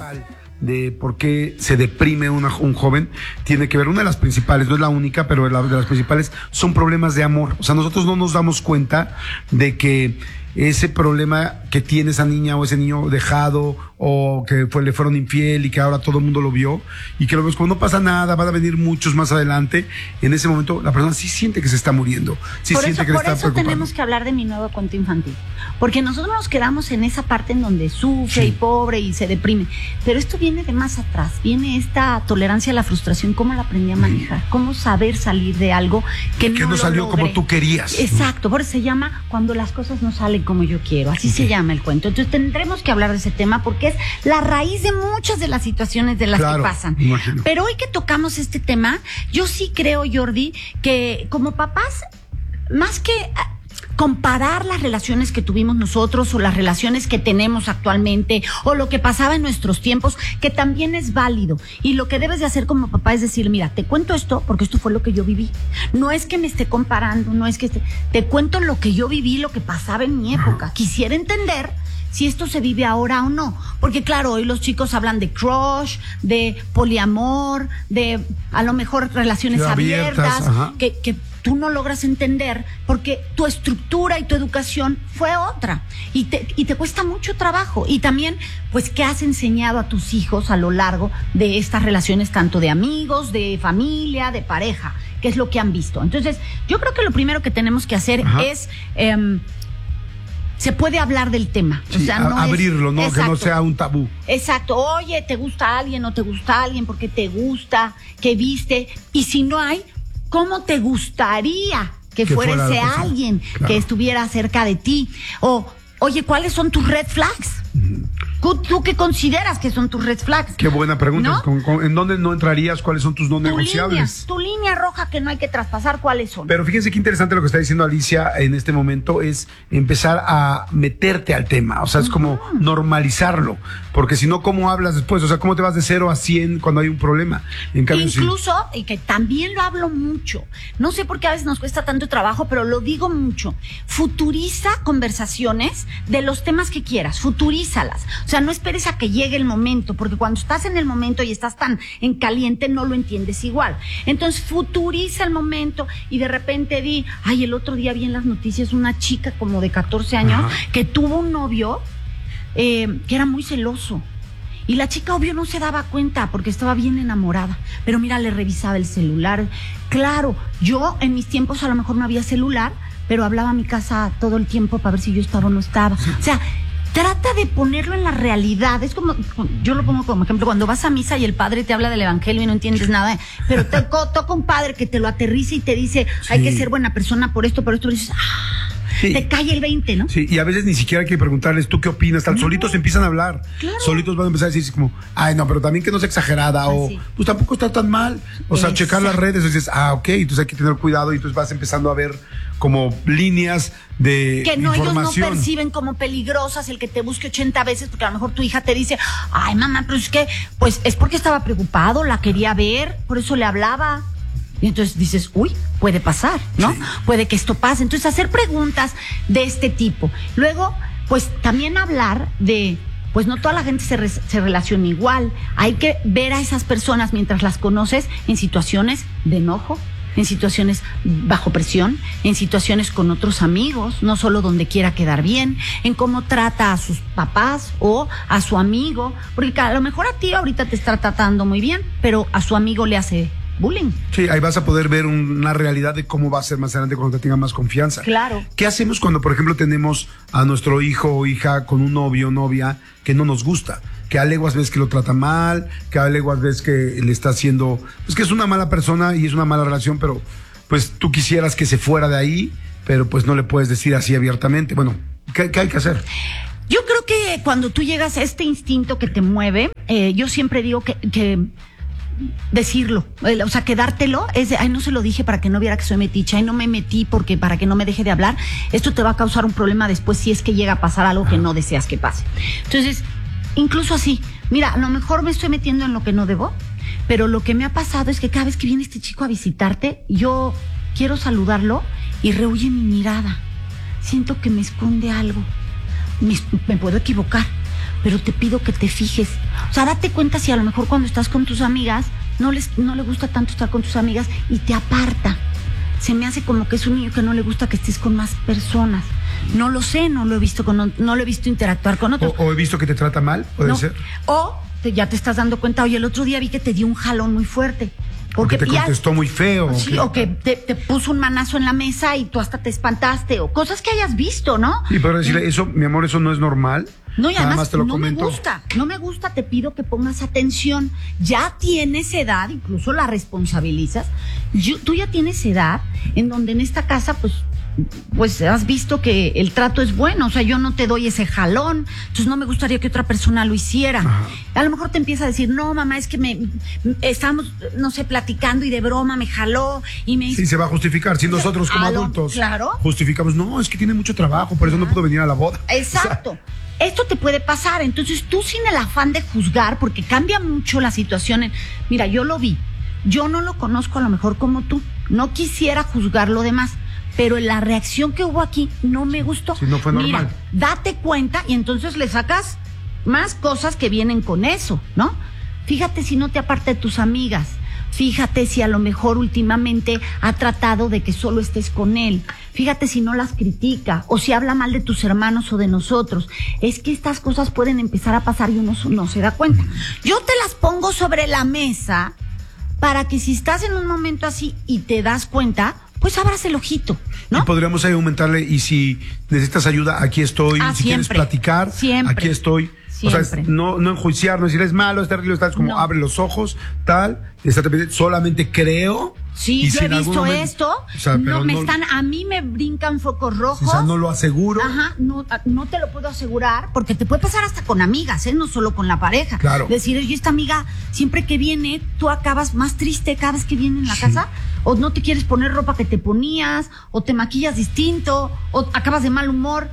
principal de por qué se deprime un joven tiene que ver, una de las principales, no es la única, pero de las principales son problemas de amor. O sea, nosotros no nos damos cuenta de que ese problema que tiene esa niña o ese niño dejado o que le fueron infiel y que ahora todo el mundo lo vio y que lo vemos como no pasa nada, van a venir muchos más adelante, en ese momento la persona sí siente que se está muriendo, sí siente que le está preocupando. Por eso tenemos que hablar de Mi Nuevo Cuento Infantil, porque nosotros nos quedamos en esa parte en donde sufre y pobre y se deprime, pero esto viene de más atrás, viene esta tolerancia a la frustración, cómo la aprendí a manejar, cómo saber salir de algo que no salió logré como tú querías. Exacto, por eso se llama Cuando las cosas no salen como yo quiero, así se llama el cuento. Entonces tendremos que hablar de ese tema porque es la raíz de muchas de las situaciones de las que pasan. Imagino. Pero hoy que tocamos este tema, yo sí creo, Jordi, que como papás, más que comparar las relaciones que tuvimos nosotros o las relaciones que tenemos actualmente o lo que pasaba en nuestros tiempos, que también es válido. Y lo que debes de hacer como papá es decir, mira, te cuento esto porque esto fue lo que yo viví. No es que me esté comparando, no es que te cuento lo que yo viví, lo que pasaba en mi época. Quisiera entender si esto se vive ahora o no. Porque claro, hoy los chicos hablan de crush, de poliamor, de a lo mejor relaciones abiertas que tú no logras entender porque tu estructura y tu educación fue otra y te cuesta mucho trabajo. Y también, pues, ¿qué has enseñado a tus hijos a lo largo de estas relaciones, tanto de amigos, de familia, de pareja? ¿Qué es lo que han visto? Entonces, yo creo que lo primero que tenemos que hacer es se puede hablar del tema. Sí, o sea, no abrirlo, ¿no? Que no sea un tabú. Exacto. Oye, ¿te gusta alguien? ¿No te gusta alguien? ¿Por qué te gusta? ¿Qué viste? Y si no hay, ¿cómo te gustaría que fuera ese alguien que estuviera cerca de ti? O, oye, ¿cuáles son tus red flags? ¿Tú qué consideras que son tus red flags? Qué buena pregunta. ¿No? ¿En dónde no entrarías? ¿Cuáles son tus no negociables? Tu línea roja que no hay que traspasar, ¿cuáles son? Pero fíjense qué interesante lo que está diciendo Alicia en este momento, es empezar a meterte al tema. O sea, es como normalizarlo. Porque si no, ¿cómo hablas después? O sea, ¿cómo te vas de 0 a 100 cuando hay un problema? En cambio, incluso, y que también lo hablo mucho, no sé por qué a veces nos cuesta tanto trabajo, pero lo digo mucho, futuriza conversaciones de los temas que quieras, futurízalas. O sea, no esperes a que llegue el momento, porque cuando estás en el momento y estás tan en caliente, no lo entiendes igual. Entonces, futuriza el momento y de repente ay, el otro día vi en las noticias una chica como de 14 años que tuvo un novio que era muy celoso. Y la chica, obvio, no se daba cuenta porque estaba bien enamorada. Pero mira, le revisaba el celular. Claro, yo en mis tiempos a lo mejor no había celular, pero hablaba a mi casa todo el tiempo para ver si yo estaba o no estaba. O sea, trata de ponerlo en la realidad. Es como, yo lo pongo como ejemplo, cuando vas a misa y el padre te habla del evangelio y no entiendes nada, pero te toca un padre que te lo aterriza y te dice, hay que ser buena persona por esto, y dices, te cae el 20, ¿no? Sí, y a veces ni siquiera hay que preguntarles, ¿tú qué opinas? Solitos empiezan a hablar. Claro. Solitos van a empezar a decir como, ay, no, pero también que no sea exagerada, pues tampoco está tan mal. O sea, checar las redes, y dices, ok, entonces hay que tener cuidado y entonces vas empezando a ver como líneas de que no, información. Ellos no perciben como peligrosas el que te busque 80 veces, porque a lo mejor tu hija te dice, ay, mamá, pero es que, pues es porque estaba preocupado, la quería ver, por eso le hablaba. Y entonces dices, uy, puede pasar, ¿no? Sí. Puede que esto pase. Entonces, hacer preguntas de este tipo. Luego, pues también hablar de, pues no toda la gente se relaciona igual. Hay que ver a esas personas mientras las conoces en situaciones de enojo, en situaciones bajo presión, en situaciones con otros amigos, no solo donde quiera quedar bien, en cómo trata a sus papás o a su amigo, porque a lo mejor a ti ahorita te está tratando muy bien, pero a su amigo le hace bullying. Sí, ahí vas a poder ver una realidad de cómo va a ser más adelante cuando te tenga más confianza. Claro. ¿Qué hacemos cuando, por ejemplo, tenemos a nuestro hijo o hija con un novio o novia que no nos gusta? Que a leguas ves que lo trata mal, que a leguas ves que le está haciendo, pues que es una mala persona y es una mala relación, pero pues tú quisieras que se fuera de ahí, pero pues no le puedes decir así abiertamente. Bueno, ¿qué hay que hacer? Yo creo que cuando tú llegas a este instinto que te mueve, yo siempre digo que decirlo, o sea, quedártelo es de, ay, no se lo dije para que no viera que soy meticha, ay, no me metí porque para que no me deje de hablar. Esto te va a causar un problema después si es que llega a pasar algo que no deseas que pase. Entonces, incluso así, mira, a lo mejor me estoy metiendo en lo que no debo, pero lo que me ha pasado es que cada vez que viene este chico a visitarte, yo quiero saludarlo y rehuye mi mirada. Siento que me esconde algo. Me puedo equivocar, pero te pido que te fijes. O sea, date cuenta si a lo mejor cuando estás con tus amigas no le gusta tanto estar con tus amigas y te aparta. Se me hace como que es un niño que no le gusta que estés con más personas. No lo sé, no lo he visto interactuar con otros. O he visto que te trata mal, puede ser. O ya te estás dando cuenta, oye, el otro día vi que te dio un jalón muy fuerte. Porque te contestó muy feo. Sí, o que te puso un manazo en la mesa y tú hasta te espantaste, o cosas que hayas visto, ¿no? Sí, pero decirle, eso, mi amor, eso no es normal. No, y Nada además más te lo no comento. no me gusta, te pido que pongas atención. Ya tienes edad, incluso la responsabilizas. Tú ya tienes edad en donde en esta casa, pues has visto que el trato es bueno, o sea, yo no te doy ese jalón, entonces no me gustaría que otra persona lo hiciera. Ajá. A lo mejor te empieza a decir, no, mamá, es que estábamos, no sé, platicando y de broma me jaló y me dice... Sí, se va a justificar, si nosotros como adultos justificamos, no, es que tiene mucho trabajo, por eso no pudo venir a la boda. Exacto. O sea, esto te puede pasar, entonces tú sin el afán de juzgar, porque cambia mucho la situación. Mira, yo lo vi, yo no lo conozco a lo mejor como tú, no quisiera juzgar lo demás, pero la reacción que hubo aquí no me gustó. Sí, no fue normal. Mira, date cuenta y entonces le sacas más cosas que vienen con eso, ¿no? Fíjate si no te aparta de tus amigas. Fíjate si a lo mejor últimamente ha tratado de que solo estés con él. Fíjate si no las critica o si habla mal de tus hermanos o de nosotros. Es que estas cosas pueden empezar a pasar y uno no se da cuenta. Yo te las pongo sobre la mesa para que si estás en un momento así y te das cuenta, pues abras el ojito, ¿no? Y podríamos ahí aumentarle, y si necesitas ayuda, aquí estoy. Si quieres platicar, aquí estoy. Siempre. O sea, no enjuiciar, no decir es malo, es terrible, tal, como abre los ojos, tal, solamente creo. Sí, y yo he visto esto, o sea, a mí me brincan focos rojos. O sea, no lo aseguro. Ajá, no te lo puedo asegurar, porque te puede pasar hasta con amigas, no solo con la pareja. Claro. Decir, oye, esta amiga, siempre que viene, tú acabas más triste cada vez que viene en la casa, o no te quieres poner ropa que te ponías, o te maquillas distinto, o acabas de mal humor.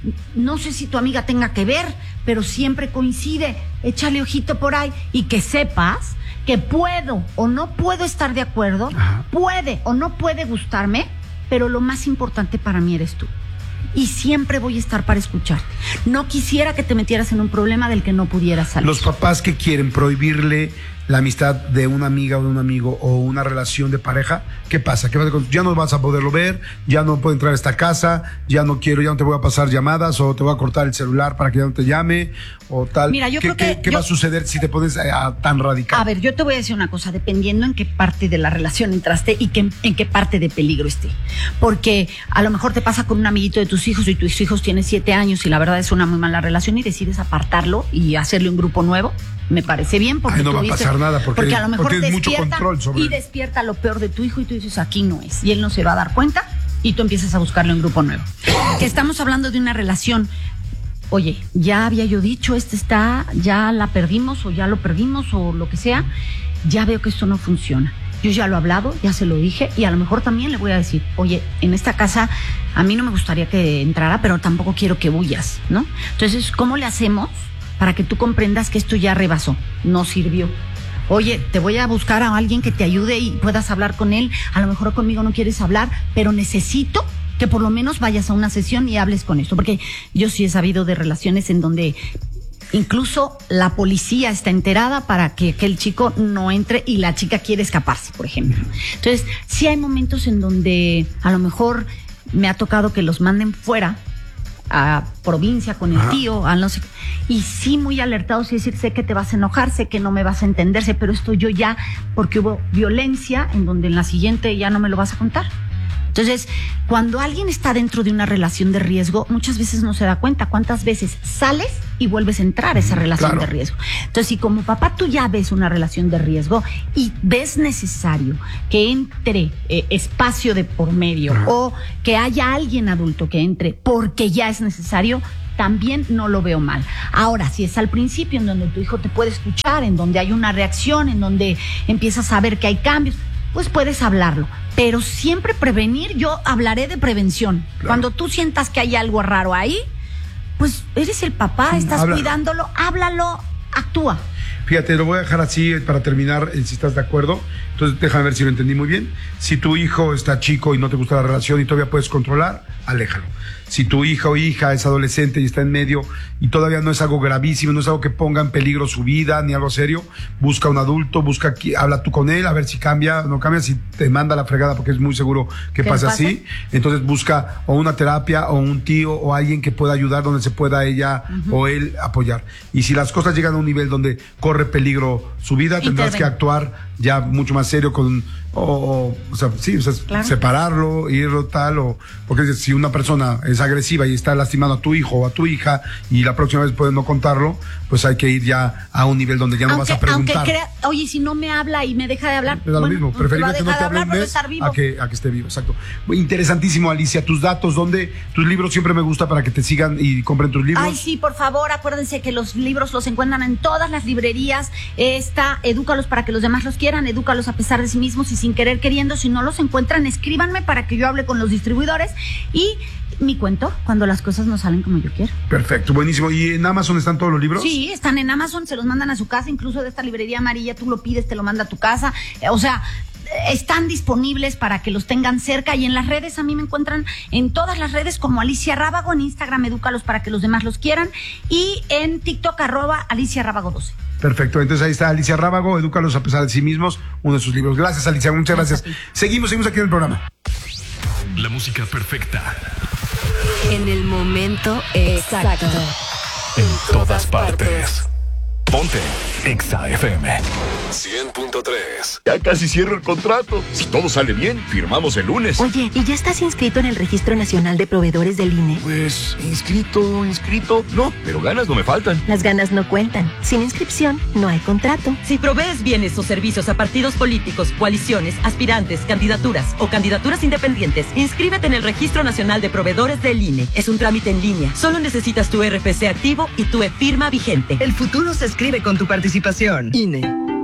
No sé si tu amiga tenga que ver, pero siempre coincide. Échale ojito por ahí y que sepas que puedo o no puedo estar de acuerdo, puede o no puede gustarme, pero lo más importante para mí eres tú. Y siempre voy a estar para escucharte. No quisiera que te metieras en un problema del que no pudieras salir. Los papás que quieren prohibirle la amistad de una amiga o de un amigo o una relación de pareja, ¿qué pasa? Ya no vas a poderlo ver, ya no puedo entrar a esta casa, ya no te voy a pasar llamadas, o te voy a cortar el celular para que ya no te llame, o tal. Mira, yo creo que... ¿Qué va a suceder si te pones tan radical? A ver, yo te voy a decir una cosa, dependiendo en qué parte de la relación entraste y en qué parte de peligro esté. Porque a lo mejor te pasa con un amiguito de tus hijos y tus hijos tienen 7 años y la verdad es una muy mala relación y decides apartarlo y hacerle un grupo nuevo. Me parece bien porque no va a pasar nada porque a lo mejor tienes mucho control sobre y despierta lo peor de tu hijo y tú dices aquí no es y él no se va a dar cuenta y tú empiezas a buscarlo en grupo nuevo. Que estamos hablando de una relación. Oye, ya había yo dicho, ya la perdimos o ya lo perdimos o lo que sea. Ya veo que esto no funciona. Yo ya lo he hablado, ya se lo dije y a lo mejor también le voy a decir, oye, en esta casa a mí no me gustaría que entrara, pero tampoco quiero que huyas, ¿no? Entonces, ¿cómo le hacemos para que tú comprendas que esto ya rebasó, no sirvió? Oye, te voy a buscar a alguien que te ayude y puedas hablar con él. A lo mejor conmigo no quieres hablar, pero necesito que por lo menos vayas a una sesión y hables con esto. Porque yo sí he sabido de relaciones en donde incluso la policía está enterada para que el chico no entre y la chica quiere escaparse, por ejemplo. Entonces, sí hay momentos en donde a lo mejor me ha tocado que los manden fuera a provincia con el tío, no sé, y sí muy alertados y decir, sé que te vas a enojar, sé que no me vas a entenderse, pero esto yo ya, porque hubo violencia en donde en la siguiente ya no me lo vas a contar. Entonces, cuando alguien está dentro de una relación de riesgo, muchas veces no se da cuenta cuántas veces sales y vuelves a entrar a esa relación de riesgo. Entonces, si como papá tú ya ves una relación de riesgo y ves necesario que entre espacio de por medio o que haya alguien adulto que entre porque ya es necesario, también no lo veo mal. Ahora, si es al principio en donde tu hijo te puede escuchar, en donde hay una reacción, en donde empiezas a ver que hay cambios, pues puedes hablarlo. Pero siempre prevenir, yo hablaré de prevención. Claro. Cuando tú sientas que hay algo raro ahí, pues eres el papá, estás cuidándolo, háblalo, actúa. Fíjate, lo voy a dejar así para terminar, si estás de acuerdo. Entonces, déjame ver si lo entendí muy bien. Si tu hijo está chico y no te gusta la relación y todavía puedes controlar, aléjalo. Si tu hija o hija es adolescente y está en medio y todavía no es algo gravísimo, no es algo que ponga en peligro su vida ni algo serio, busca un adulto, habla tú con él, a ver si cambia, no cambia, si te manda la fregada, porque es muy seguro que pase así. Entonces busca o una terapia o un tío o alguien que pueda ayudar donde se pueda ella o él apoyar. Y si las cosas llegan a un nivel donde corre peligro su vida, tendrás que actuar ya mucho más serio separarlo, irlo tal, porque si una persona es agresiva y está lastimando a tu hijo o a tu hija y la próxima vez puede no contarlo, pues hay que ir ya a un nivel donde ya no vas a preguntar. Oye, si no me habla y me deja de hablar, es lo mismo, preferible que no te hable un mes a que esté vivo, exacto. Interesantísimo, Alicia, tus datos, tus libros, siempre me gusta para que te sigan y compren tus libros. Ay, sí, por favor, acuérdense que los libros los encuentran en todas las librerías. Edúcalos para que los demás los quieran, edúcalos a pesar de sí mismos y sin querer queriendo. Si no los encuentran, escríbanme para que yo hable con los distribuidores y mi cuento cuando las cosas no salen como yo quiero. Perfecto, buenísimo. ¿Y en Amazon están todos los libros? Sí, están en Amazon, se los mandan a su casa, incluso de esta librería amarilla, tú lo pides, te lo manda a tu casa. Están disponibles para que los tengan cerca, y en las redes a mí me encuentran en todas las redes como Alicia Rábago, en Instagram edúcalos para que los demás los quieran, y en TikTok @AliciaRábago12. Perfecto, entonces ahí está Alicia Rábago, edúcalos a pesar de sí mismos, uno de sus libros. Gracias, Alicia, muchas gracias. Seguimos aquí en el programa. La música perfecta. En el momento exacto. En todas partes. Ponte Exa FM 100.3. Ya casi cierro el contrato. Si todo sale bien, firmamos el lunes. Oye, ¿y ya estás inscrito en el Registro Nacional de Proveedores del INE? Pues, inscrito. No, pero ganas no me faltan. Las ganas no cuentan. Sin inscripción, no hay contrato. Si provees bienes o servicios a partidos políticos, coaliciones, aspirantes, candidaturas o candidaturas independientes, inscríbete en el Registro Nacional de Proveedores del INE. Es un trámite en línea. Solo necesitas tu RFC activo y tu e-firma vigente. El futuro se escribe con tu participación. INE.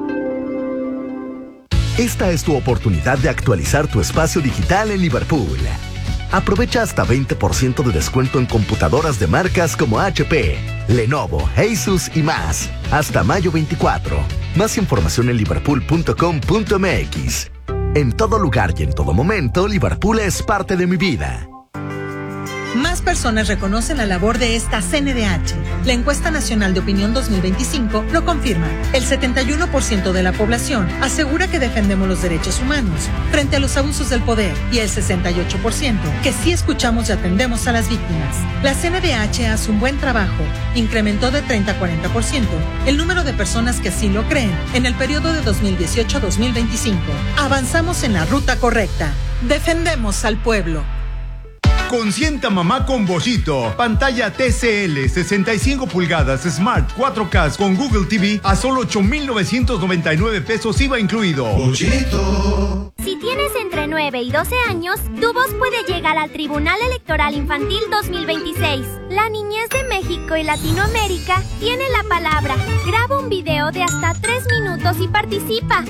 Esta es tu oportunidad de actualizar tu espacio digital en Liverpool. Aprovecha hasta 20% de descuento en computadoras de marcas como HP, Lenovo, Asus y más. Hasta mayo 24. Más información en liverpool.com.mx. En todo lugar y en todo momento, Liverpool es parte de mi vida. Más personas reconocen la labor de esta CNDH. La encuesta nacional de opinión 2025 lo confirma. El 71% de la población asegura que defendemos los derechos humanos frente a los abusos del poder, y el 68% que sí escuchamos y atendemos a las víctimas. La CNDH hace un buen trabajo. Incrementó de 30 a 40% el número de personas que así lo creen en el periodo de 2018 a 2025. Avanzamos en la ruta correcta. Defendemos al pueblo. Consienta mamá con Bollito. Pantalla TCL 65 pulgadas Smart 4K con Google TV a solo 8,999 pesos IVA incluido. Bollito. Si tienes entre 9 y 12 años, tu voz puede llegar al Tribunal Electoral Infantil 2026. La niñez de México y Latinoamérica tiene la palabra. Graba un video de hasta 3 minutos y participa.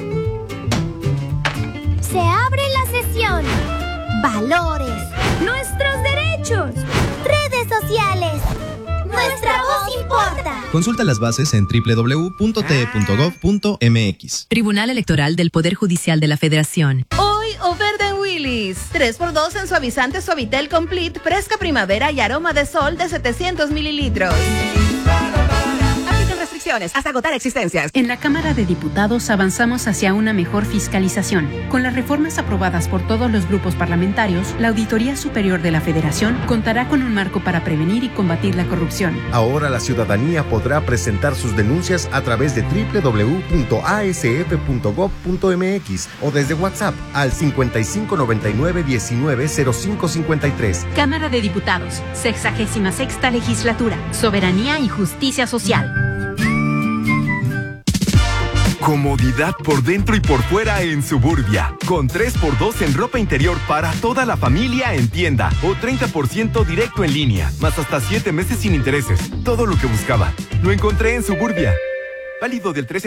Se abre la sesión. Valores. Nuestros derechos. Redes sociales. Nuestra voz importa. Consulta las bases en www.te.gov.mx. Tribunal Electoral del Poder Judicial de la Federación. Hoy, oferta en Willy's. 3x2 en suavizante Suavitel Complete, fresca primavera y aroma de sol de 700 mililitros. Hasta agotar existencias. En la Cámara de Diputados avanzamos hacia una mejor fiscalización. Con las reformas aprobadas por todos los grupos parlamentarios, la Auditoría Superior de la Federación contará con un marco para prevenir y combatir la corrupción. Ahora la ciudadanía podrá presentar sus denuncias a través de www.asf.gov.mx o desde WhatsApp al 5599-190553. Cámara de Diputados, 66ª Legislatura, Soberanía y Justicia Social. Comodidad por dentro y por fuera en Suburbia. Con 3x2 en ropa interior para toda la familia en tienda. O 30% directo en línea. Más hasta 7 meses sin intereses. Todo lo que buscaba. Lo encontré en Suburbia. Válido del 13